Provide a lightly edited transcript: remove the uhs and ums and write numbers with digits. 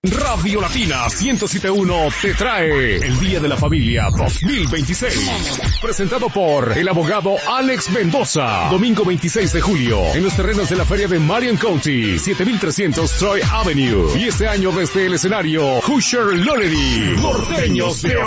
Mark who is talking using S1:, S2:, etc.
S1: Radio Latina 107.1 te trae el Día de la Familia 2026. Presentado por el abogado Alex Mendoza. Domingo 26 de julio, en los terrenos de la feria de Marion County, 7300 Troy Avenue. Y este año desde el escenario, Usher Lonery, Norteños de